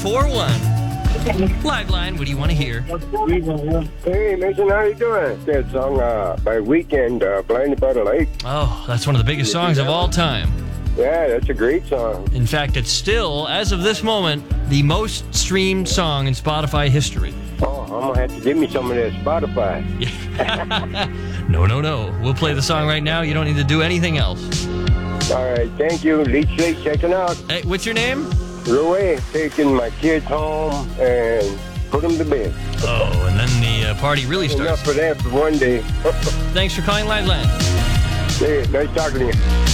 888-941. Live line, what do you want to hear? Hey, Mason, how you doing? That song by Weekend, Blinded by the Light. Oh, that's one of the biggest songs of all time. Yeah, that's a great song. In fact, it's still, as of this moment, the most streamed song in Spotify history. Oh, I'm going to have to give me some of that Spotify. No. We'll play the song right now. You don't need to do anything else. All right, thank you. Leech Lake checking out. Hey, what's your name? Roy, taking my kids home and put them to bed. Oh, and then the party really starts. Enough for that for one day. Thanks for calling Live Line. Hey, nice talking to you.